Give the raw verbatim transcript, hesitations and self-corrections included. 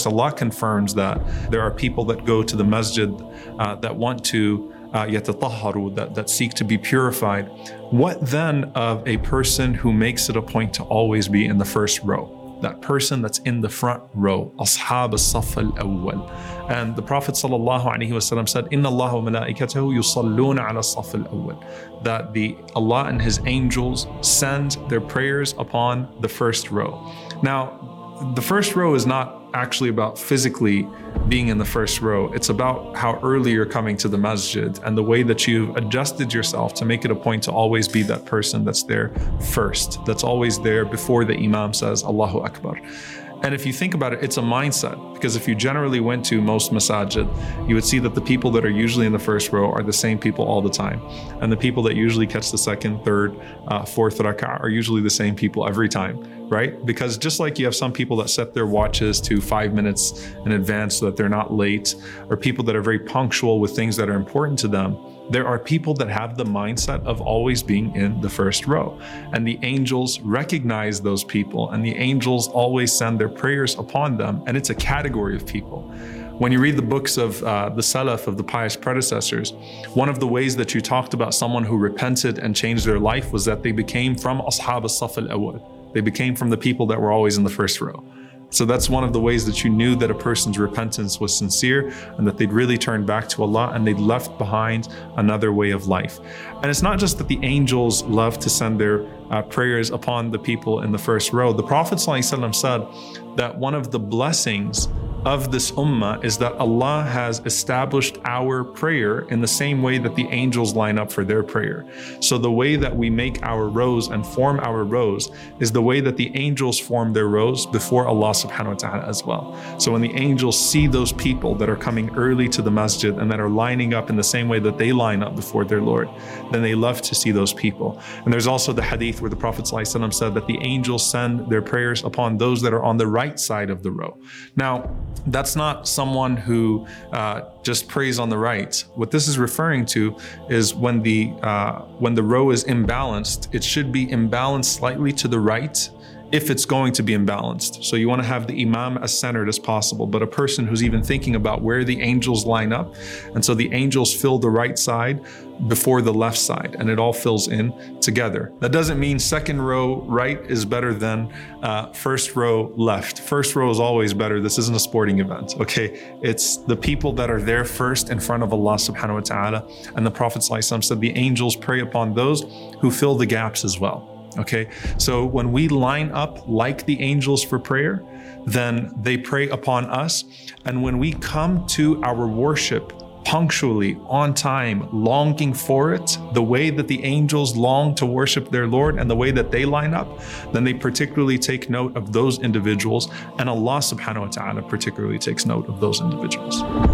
first. Allah confirms that there are people that go to the masjid uh, that want to uh, yatatahharu, that, that seek to be purified. What then of a person who makes it a point to always be in the first row? That person that's in the front row, ashab as-saff al-awwal. And the Prophet sallallahu alaihi wasallam said, "Inna Allah wa malaikatahu yusalluna ala as-saff al-awwal." That the Allah and His angels send their prayers upon the first row. Now, the first row is not actually about physically being in the first row. It's about how early you're coming to the masjid and the way that you've adjusted yourself to make it a point to always be that person that's there first, that's always there before the Imam says Allahu Akbar. And if you think about it, it's a mindset, because if you generally went to most masajid, you would see that the people that are usually in the first row are the same people all the time. And the people that usually catch the second, third, uh, fourth rak'ah are usually the same people every time, right? Because just like you have some people that set their watches to five minutes in advance so that they're not late, or people that are very punctual with things that are important to them, there are people that have the mindset of always being in the first row. And the angels recognize those people, and the angels always send their prayers upon them. And it's a category of people. When you read the books of uh, the Salaf, of the pious predecessors, one of the ways that you talked about someone who repented and changed their life was that they became from ashab as-saff al-awwal. They became from the people that were always in the first row. So that's one of the ways that you knew that a person's repentance was sincere and that they'd really turned back to Allah and they'd left behind another way of life. And it's not just that the angels love to send their uh, prayers upon the people in the first row. The Prophet ﷺ said that one of the blessings of this ummah is that Allah has established our prayer in the same way that the angels line up for their prayer. So the way that we make our rows and form our rows is the way that the angels form their rows before Allah subhanahu wa ta'ala as well. So when the angels see those people that are coming early to the masjid and that are lining up in the same way that they line up before their Lord, then they love to see those people. And there's also the hadith where the Prophet ﷺ said that the angels send their prayers upon those that are on the right side of the row. Now, that's not someone who uh, just prays on the right. What this is referring to is when the uh, when the row is imbalanced, it should be imbalanced slightly to the right if it's going to be imbalanced. So you want to have the imam as centered as possible, but a person who's even thinking about where the angels line up. And so the angels fill the right side before the left side, and it all fills in together. That doesn't mean second row right is better than uh, first row left. First row is always better. This isn't a sporting event, okay? It's the people that are there first in front of Allah subhanahu wa ta'ala. And the Prophet ﷺ said the angels pray upon those who fill the gaps as well. Okay, so when we line up like the angels for prayer, then they pray upon us. And when we come to our worship punctually, on time, longing for it, the way that the angels long to worship their Lord and the way that they line up, then they particularly take note of those individuals, and Allah subhanahu wa ta'ala particularly takes note of those individuals.